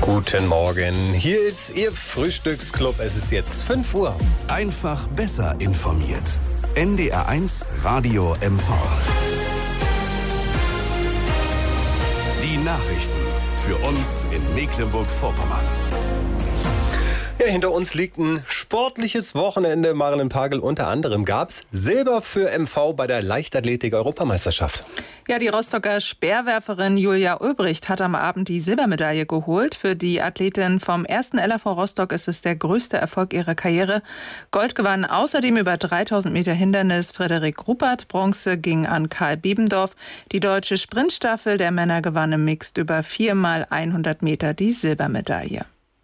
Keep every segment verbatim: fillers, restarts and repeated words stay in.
Guten Morgen, hier ist Ihr Frühstücksclub. Es ist jetzt fünf Uhr. Einfach besser informiert. N D R eins Radio M V. Die Nachrichten für uns in Mecklenburg-Vorpommern. Ja, hinter uns liegt ein sportliches Wochenende. Marilyn Pagel, unter anderem gab es Silber für M V bei der Leichtathletik-Europameisterschaft. Ja, die Rostocker Speerwerferin Julia Ulbricht hat am Abend die Silbermedaille geholt. Für die Athletin vom ersten L A V Rostock ist es der größte Erfolg ihrer Karriere. Gold gewann außerdem über dreitausend Meter Hindernis Frederik Ruppert. Bronze ging an Karl Bebendorf. Die deutsche Sprintstaffel der Männer gewann im Mixed über vier mal hundert Meter die Silbermedaille.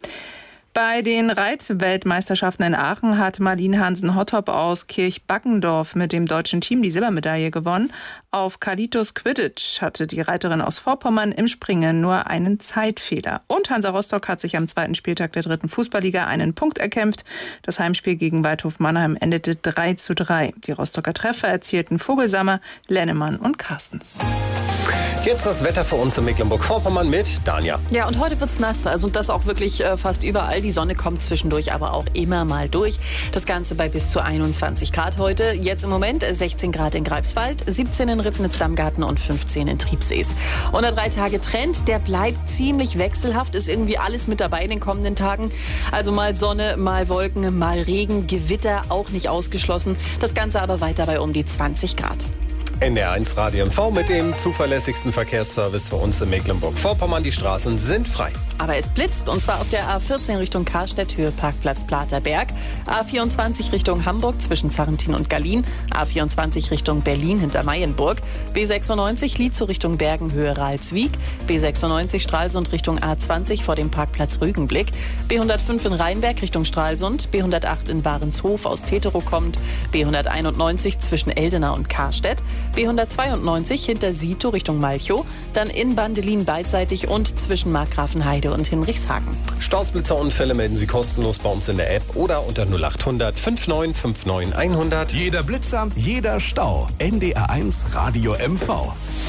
Bei den Reitweltmeisterschaften in Aachen hat Marlene Hansen-Hottop aus Kirchbackendorf mit dem deutschen Team die Silbermedaille gewonnen. Auf Kalitos Quidditch hatte die Reiterin aus Vorpommern im Springen nur einen Zeitfehler. Und Hansa Rostock hat sich am zweiten Spieltag der dritten Fußballliga einen Punkt erkämpft. Das Heimspiel gegen Waldhof Mannheim endete drei zu drei. Die Rostocker Treffer erzielten Vogelsammer, Lennemann und Carstens. Jetzt das Wetter für uns in Mecklenburg-Vorpommern mit Danja. Ja, und heute wird's nass, also das auch wirklich äh, fast überall. Die Sonne kommt zwischendurch aber auch immer mal durch. Das Ganze bei bis zu einundzwanzig Grad heute. Jetzt im Moment sechzehn Grad in Greifswald, siebzehn in Ribnitz-Dammgarten und fünfzehn in Triebsees. Und der drei Tage Trend, der bleibt ziemlich wechselhaft, ist irgendwie alles mit dabei in den kommenden Tagen. Also mal Sonne, mal Wolken, mal Regen, Gewitter auch nicht ausgeschlossen. Das Ganze aber weiter bei um die zwanzig Grad. N D R eins Radio M V mit dem zuverlässigsten Verkehrsservice für uns in Mecklenburg-Vorpommern. Die Straßen sind frei. Aber es blitzt, und zwar auf der A vierzehn Richtung Karstedt, Höhe Parkplatz Platerberg, A vierundzwanzig Richtung Hamburg zwischen Zarrentin und Gallien, A vierundzwanzig Richtung Berlin hinter Mayenburg, B sechsundneunzig Lietzow Richtung Bergen, Höhe Ralswiek, B sechsundneunzig Stralsund Richtung A zwanzig vor dem Parkplatz Rügenblick, B hundertfünf in Rheinberg Richtung Stralsund, B hundertacht in Warenshof aus Teterow kommt, B hunderteinundneunzig zwischen Eldena und Karstedt, B hundertzweiundneunzig hinter Sito Richtung Malchow, dann in Bandelin beidseitig und zwischen Markgrafenheide und Hinrichshagen. Stausblitzerunfälle melden Sie kostenlos bei uns in der App oder unter null acht hundert neunundfünfzig neunundfünfzig hundert. Jeder Blitzer, jeder Stau. N D R eins Radio M V.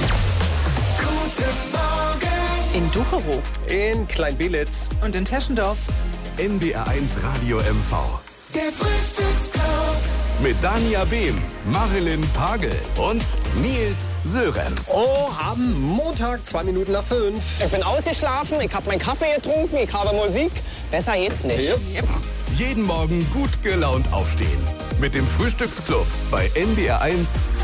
Guten Morgen. In Ducherow. In Kleinbelitz. Und in Teschendorf. N D R eins Radio M V. Der Frühstücksclub. Mit Danja Behm, Marilyn Pagel und Nils Sörenz. Oh, am Montag, zwei Minuten nach fünf. Ich bin ausgeschlafen, ich habe meinen Kaffee getrunken, ich habe Musik. Besser geht's nicht. Yep. Jeden Morgen gut gelaunt aufstehen. Mit dem Frühstücksclub bei N D R eins